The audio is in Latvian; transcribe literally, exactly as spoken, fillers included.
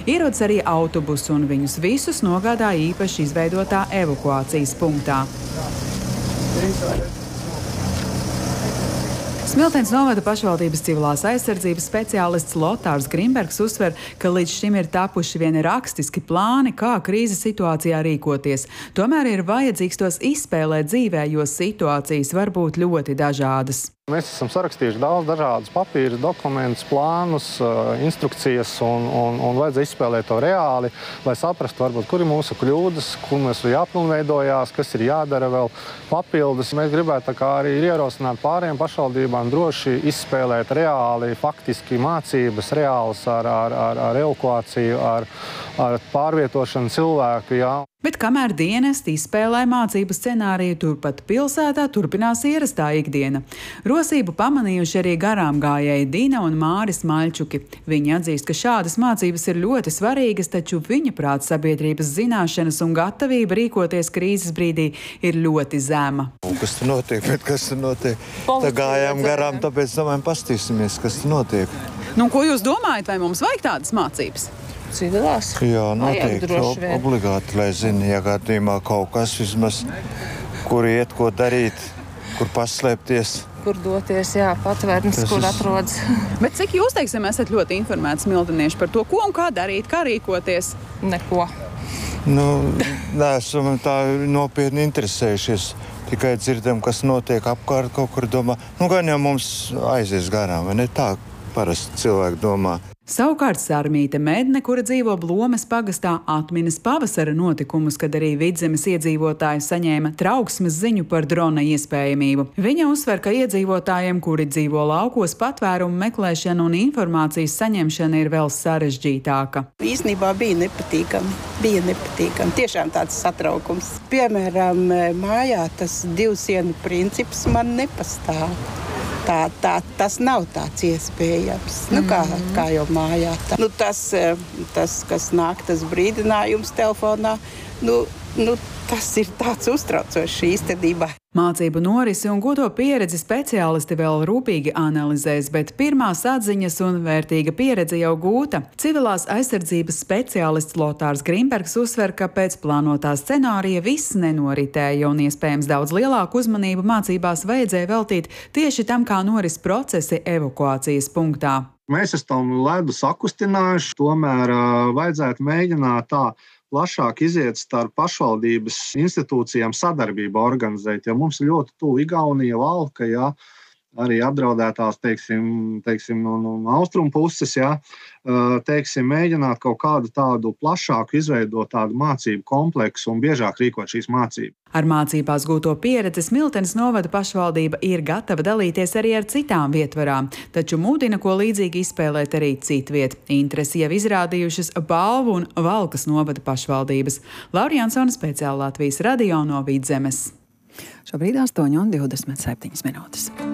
Ierodas arī autobusu un viņus visus nogādā īpaši izveidotā evakuācijas punktā. Smiltenes novada pašvaldības civilās aizsardzības speciālists Lotārs Grimbergs uzsver, ka līdz šim ir tapuši vieni rakstiski plāni, kā krīzes situācijā rīkoties. Tomēr ir vajadzīgs tos izspēlēt dzīvē, jo situācijas var būt ļoti dažādas. Mēs esam sarakstījuši daudz dažādus papīrus, dokumentus, plānus, instrukcijas un, un, un vajadzēja izspēlēt to reāli, lai saprastu, varbūt, kur ir mūsu kļūdas, kur mums ir jāpilnveidojās, kas ir jādara vēl papildus. Mēs gribētu tā kā arī ierosināt pārējām pašvaldībām droši izspēlēt reāli, faktiski mācības, reāls ar, ar, ar, ar evakuāciju, ar, ar pārvietošanu cilvēku. Jā. Bet kamēr dienesti izspēlē mācību scenāriju, turpat pilsētā turpinās ierastā ikdiena. Rosību pamanījuši arī garām gājēji Dina un Māris Maļčuki. Viņi atzīst, ka šādas mācības ir ļoti svarīgas, taču viņa prāt sabiedrības zināšanas un gatavība rīkoties krīzes brīdī ir ļoti zema. Kas tur notiek, bet kas tur notiek? Tā gājām garām, tāpēc domājam pastīsimies, kas tur notiek. Nu, ko jūs domājat, vai mums vajag tādas mācības? Civilās? Jā, noteikti, ob obligāti, lai zina, ja gadījumā kaut kas vismaz, kur iet, ko darīt, kur paslēpties. Kur doties, jā, patvērnis, kur atrodas. Bet cik jūs, teiksim, esat ļoti informēti smiltenieši par to, ko un kā darīt, kā rīkoties? Neko. Nu, neesam tā nopietni interesējušies. Tikai dzirdam, kas notiek apkārt, kaut kur domā. Nu, gan jau mums aizies garām, vai ne tā parasti cilvēki domā. Savukārt Sarmīte Medne, kura dzīvo Blomes pagastā, atminas pavasara notikumus, kad arī Vidzemes iedzīvotāji saņēma trauksmes ziņu par drona iespējamību. Viņa uzsver, ka iedzīvotājiem, kuri dzīvo laukos, patvērumu meklēšana un informācijas saņemšana ir vēl sarežģītāka. Īstenībā bija nepatīkami. Bija nepatīkami. Tiešām tāds satraukums. Piemēram, mājā tas divu sienu princips man nepastāv. Tā, tā, tas nav tāds iespējams, nu, kā, kā jau mājā. Tā. Nu, tas, tas, kas nāk, tas brīdinājums telefonā, nu, nu, tas ir tāds uztraucošs īstenībā. Mācību norisi un gūto pieredzi speciālisti vēl rūpīgi analizēs, bet pirmās atziņas un vērtīga pieredze jau gūta. Civilās aizsardzības speciālists Lotārs Grimbergs uzsver, ka pēc plānotā scenārija viss nenoritēja un iespējams daudz lielāku uzmanību mācībās vajadzēja veltīt tieši tam, kā noris procesi evakuācijas punktā. Mēs esam ledu sakustinājuši, tomēr uh, vajadzētu mēģināt tā plašāk iziet starp pašvaldības institūcijām sadarbību organizēt, jo mums ir ļoti tuvu Igaunija, Valka, jā, arī apdraudētās, teiksim, teiksim no, no austrumu puses, jā, teiksim, mēģināt kaut kādu tādu plašāku izveidot tādu mācību kompleksu un biežāk rīkot šīs mācības. Ar mācībās gūto pieredzi Smiltenes novada pašvaldība ir gatava dalīties arī ar citām vietvarām, taču mudina, ko līdzīgi izspēlēt arī citviet. Interesi jau izrādījušas Balvu un Valkas novada pašvaldības. Laura Jansone, speciāli Latvijas radio no Vidzemes. Šobrīd astoņi un divdesmit septiņas minūtes.